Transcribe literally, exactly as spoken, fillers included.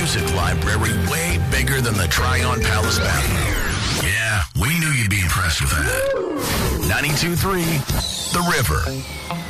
music library way bigger than the Tryon Palace bathroom. Yeah, we knew you'd be impressed with that. ninety-two point three, The River.